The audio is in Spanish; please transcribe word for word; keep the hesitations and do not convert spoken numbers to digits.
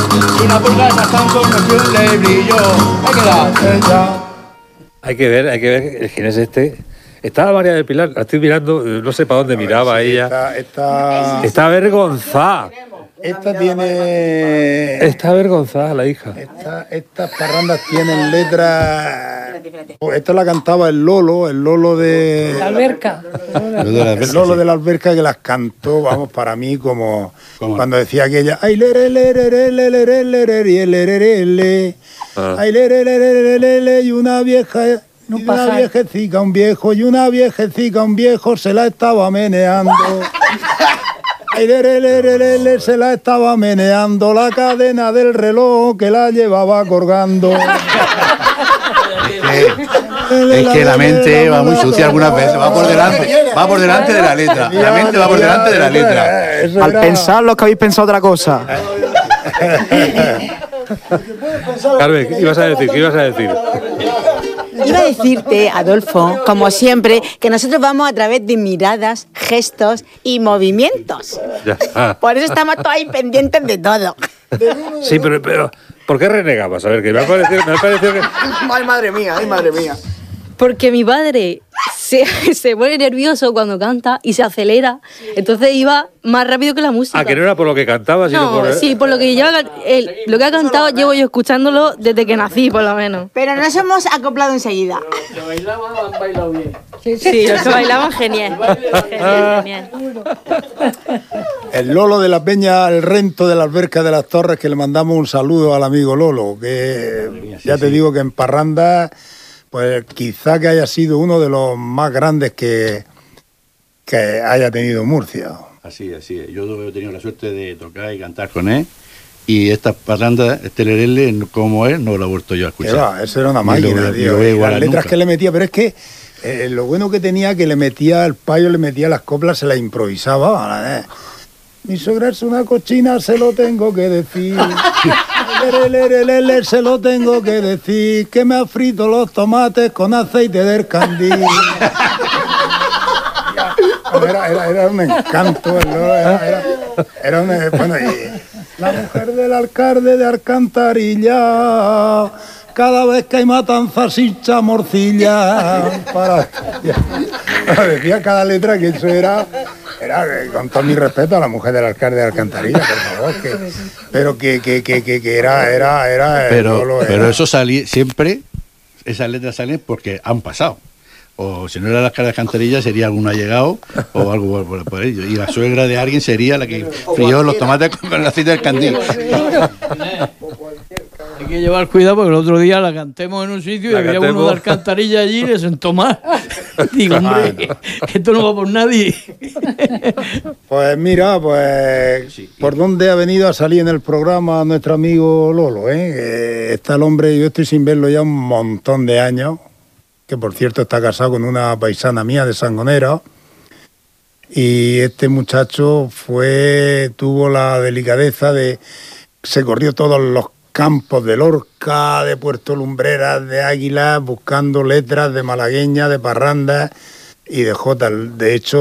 Una pulga están con de brillo. Hay que dar ella. Hay que ver, hay que ver quién es este. Estaba María del Pilar, la estoy mirando, no sé para dónde miraba sí, ella. Está, está, está avergonzada. Esta tiene... Está avergonzada la hija. Esta, estas parrandas tienen letras... Esta la cantaba el Lolo, el Lolo de... La alberca. El Lolo de la alberca, que las cantó, vamos, para mí como... Cuando decía aquella... Ay, lere, lere, lere, lere, lere, lere, lere, lere. Ay, lere, lere, lere, lere, y una vieja... Y una viejecica, un viejo, y una viejecica, un viejo, se la estaba meneando. Ay, lere, lere, lere, se la estaba meneando la cadena del reloj que la llevaba colgando. Es que la mente va muy sucia algunas veces, va por delante, va por delante de la letra. La mente va por delante de la letra. Al pensar lo que habéis pensado otra cosa. Carmen, ¿qué ibas a decir? ¿Qué ibas a decir? Iba a decirte, Adolfo, como siempre, que nosotros vamos a través de miradas, gestos y movimientos. Ya. Por eso estamos todos ahí pendientes de todo. Sí, pero, pero ¿por qué renegabas? A ver, que me ha parecido, me ha parecido que... Ay, madre mía, ay, madre mía. Porque mi padre se, se pone nervioso cuando canta y se acelera, entonces iba más rápido que la música. Ah, que no era por lo que cantaba, sino No, por... sí, por lo que lleva él, lo que ha cantado llevo yo escuchándolo desde que nací, por lo menos. Pero nos hemos acoplado enseguida. Los que bailaban han bailado bien. Sí, sí, los que bailaban genial. Genial, genial. El Lolo de la Peña, el Rento de la Alberca de las Torres, que le mandamos un saludo al amigo Lolo, que ya te digo que en parranda, pues quizá que haya sido uno de los más grandes que, que haya tenido Murcia. Así, así. Yo he tenido la suerte de tocar y cantar con él. Y estas parrandas, este lerele, como él, no lo he vuelto yo a escuchar. Va, eso era una máquina, tío. Las letras nunca. Que le metía, pero es que eh, lo bueno que tenía, que le metía, el payo le metía las coplas, se las improvisaba. ¿eh? Mi suegra es una cochina, se lo tengo que decir. Lere, lere, lere, se lo tengo que decir. Que me ha frito los tomates con aceite del candil. Era, era, era un encanto, ¿no? Era, era, era una, bueno, y la mujer del alcalde de Alcantarilla, cada vez que hay matanzas hincha morcilla. Para, ya, decía cada letra que eso era, era, con todo mi respeto a la mujer del alcalde de Alcantarilla, por favor, que, pero que, que, que, que, que era, era, era. Pero, Lolo, era. pero eso salía siempre, esas letras salen porque han pasado. O si no era la cara de Alcantarilla, sería algún allegado o algo por, por ello. Y la suegra de alguien sería la que frió los tomates con el aceite del candil. Hay que llevar cuidado porque el otro día la cantemos en un sitio y La había cantemos. uno de Alcantarilla allí y le sentó mal. Digo, hombre, que esto no va por nadie. Pues mira, pues Sí. por dónde ha venido a salir en el programa nuestro amigo Lolo, ¿eh? Eh, está el hombre, yo estoy sin verlo ya un montón de años, que por cierto está casado con una paisana mía de Sangonera, y este muchacho fue, tuvo la delicadeza de, se corrió todos los campos de Lorca, de Puerto Lumbreras, de Águilas, buscando letras de malagueña, de parrandas y de jotas. De hecho,